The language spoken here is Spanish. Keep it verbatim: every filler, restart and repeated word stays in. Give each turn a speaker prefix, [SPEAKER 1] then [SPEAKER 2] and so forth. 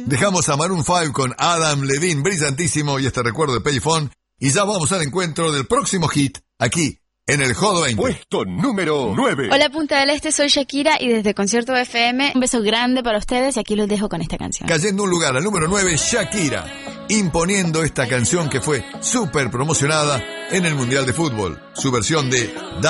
[SPEAKER 1] Dejamos a Maroon cinco con Adam Levine, brillantísimo, y este recuerdo de Payphone. Y ya vamos al encuentro del próximo hit, aquí, en el Jodo veinte.
[SPEAKER 2] Puesto número nueve.
[SPEAKER 3] Hola Punta del Este, soy Shakira y desde Concierto F M, un beso grande para ustedes y aquí los dejo con esta canción.
[SPEAKER 1] Cayendo un lugar al número nueve, Shakira, imponiendo esta canción que fue súper promocionada en el Mundial de Fútbol. Su versión de